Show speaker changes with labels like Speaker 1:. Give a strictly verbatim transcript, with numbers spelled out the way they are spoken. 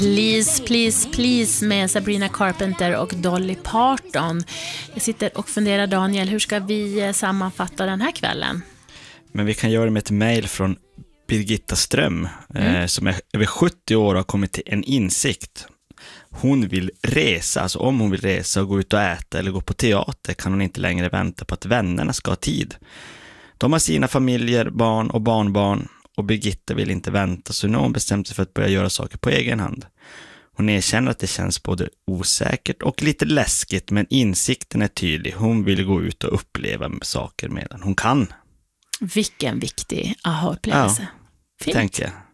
Speaker 1: Please, please, please med Sabrina Carpenter och Dolly Parton. Jag sitter och funderar, Daniel, hur ska vi sammanfatta den här kvällen?
Speaker 2: Men vi kan göra det med ett mejl från Birgitta Ström mm. eh, som är över sjuttio år och har kommit till en insikt. Hon vill resa, alltså om hon vill resa och gå ut och äta eller gå på teater kan hon inte längre vänta på att vännerna ska ha tid. De har sina familjer, barn och barnbarn och Birgitta vill inte vänta, så nu har hon bestämt sig för att börja göra saker på egen hand. Hon erkänner att det känns både osäkert och lite läskigt, men insikten är tydlig. Hon vill gå ut och uppleva saker medan hon kan.
Speaker 1: Vilken viktig aha-upplevelse.
Speaker 2: Ja, tänker jag.